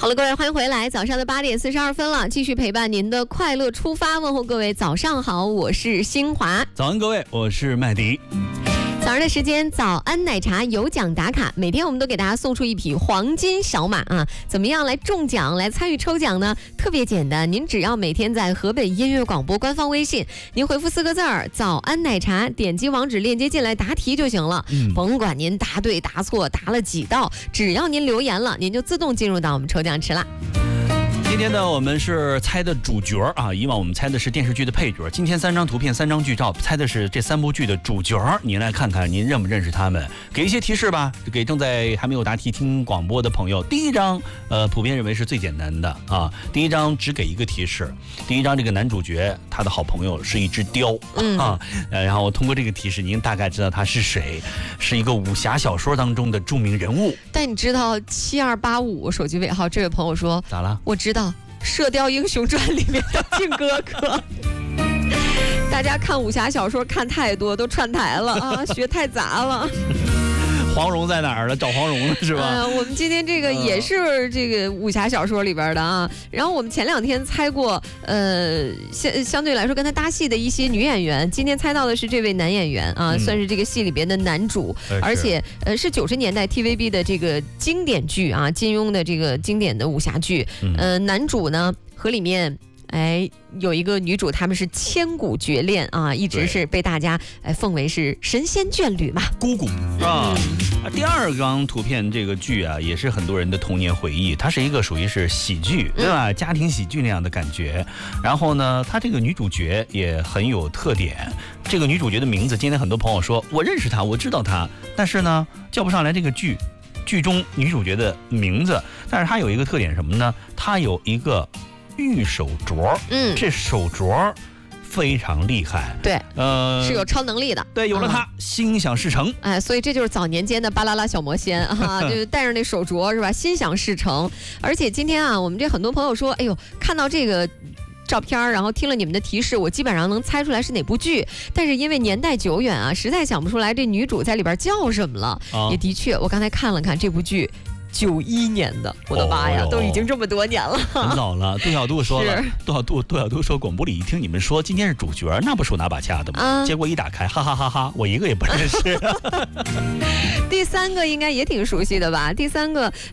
好了，各位，欢迎回来。早上的8点42分了，继续陪伴您的快乐出发。问候各位早上好，我是新华。 早安各位，我是麦迪。 早上的时间，早安奶茶有奖打卡，每天我们都给大家送出一匹黄金小马啊！怎么样来中奖，来参与抽奖呢？特别简单，您只要每天在河北音乐广播官方微信，您回复4个字儿“早安奶茶”，点击网址链接进来答题就行了。甭管您答对答错，答了几道，只要您留言了，您就自动进入到我们抽奖池啦。 今天呢，我们是猜的主角啊，以往我们猜的是电视剧的配角，今天3张图片3张剧照，猜的是这3部剧的主角。您来看看，您认不认识他们？给一些提示吧，给正在还没有答题听广播的朋友。第一张，普遍认为是最简单的啊。第一张只给一个提示，第一张这个男主角他的好朋友是一只雕啊，然后通过这个提示，您大概知道他是谁，是一个武侠小说当中的著名人物。 但你知道7285手机尾号这位朋友说咋了？ 我知道。《射雕英雄传》里面的靖哥哥，大家看武侠小说看太多，都串台了啊，学太杂了。 黄蓉在哪儿了？找黄蓉了是吧？ 我们今天这个也是这个武侠小说里边的啊。然后我们前2天猜过，相对来说跟他搭戏的一些女演员，今天猜到的是这位男演员啊，算是这个戏里边的男主，而且是90年代 TVB 的这个经典剧啊，金庸的这个经典的武侠剧。男主呢和里面。有一个女主，他们是千古绝恋啊，一直是被大家奉为是神仙眷侣嘛。 姑姑啊，第2张图片这个剧啊，也是很多人的童年回忆。它是一个属于是喜剧，对吧？家庭喜剧那样的感觉。然后呢，它这个女主角也很有特点。这个女主角的名字，今天很多朋友说我认识她，我知道她，但是呢，叫不上来这个剧中女主角的名字。但是她有一个特点什么呢？她有一个玉手镯，这手镯非常厉害， 对，是有超能力的， 对，有了它，心想事成， 所以这就是早年间的巴啦啦小魔仙啊，就是戴上那手镯是吧？心想事成。而且今天啊，我们这很多朋友说，哎呦，看到这个照片，然后听了你们的提示，我基本上能猜出来是哪部剧，但是因为年代久远啊，实在想不出来这女主在里边叫什么了。也的确，我刚才看了看这部剧。91年的，我的妈呀，都已经这么多年了， 很早了。杜小杜说了，杜小杜说，广播里一听你们说今天是主角，那不是我拿把掐的吗？结果一打开，哈哈哈哈，我一个也不认识。 第3个应该也挺熟悉的吧？第3个